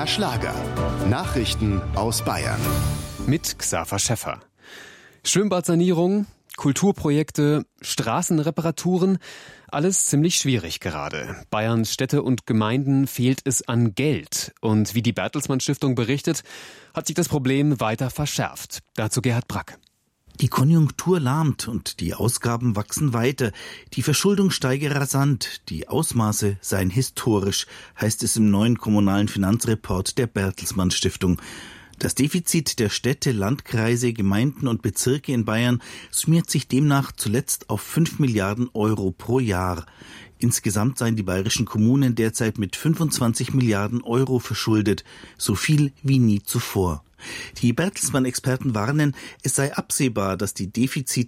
BR Schlager. Nachrichten aus Bayern. Mit Xaver Schäffer. Schwimmbadsanierung, Kulturprojekte, Straßenreparaturen, alles ziemlich schwierig gerade. Bayerns Städte und Gemeinden fehlt es an Geld. Und wie die Bertelsmann Stiftung berichtet, hat sich das Problem weiter verschärft. Dazu Gerhard Brack. Die Konjunktur lahmt und die Ausgaben wachsen weiter. Die Verschuldung steige rasant. Die Ausmaße seien historisch, heißt es im neuen kommunalen Finanzreport der Bertelsmann Stiftung. Das Defizit der Städte, Landkreise, Gemeinden und Bezirke in Bayern summiert sich demnach zuletzt auf 5 Milliarden Euro pro Jahr. Insgesamt seien die bayerischen Kommunen derzeit mit 25 Milliarden Euro verschuldet, so viel wie nie zuvor. Die Bertelsmann-Experten warnen, es sei absehbar, dass die Defizite